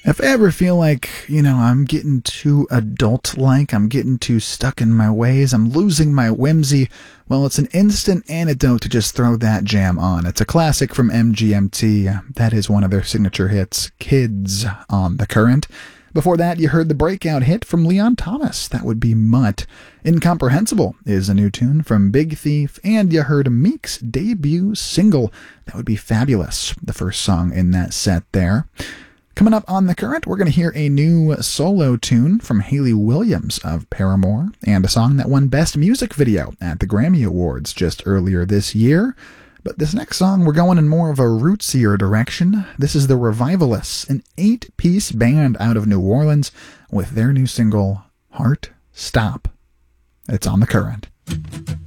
If I ever feel like, I'm getting too adult-like, I'm getting too stuck in my ways, I'm losing my whimsy, well, it's an instant antidote to just throw that jam on. It's a classic from MGMT. That is one of their signature hits, Kids, on The Current. Before that, you heard the breakout hit from Leon Thomas. That would be Mutt. Incomprehensible is a new tune from Big Thief. And you heard Meek's debut single. That would be Fabulous, the first song in that set there. Coming up on The Current, we're going to hear a new solo tune from Hayley Williams of Paramore, and a song that won Best Music Video at the Grammy Awards just earlier this year. But this next song, we're going in more of a rootsier direction. This is The Revivalists, an 8-piece band out of New Orleans, with their new single, Heart Stop. It's on The Current.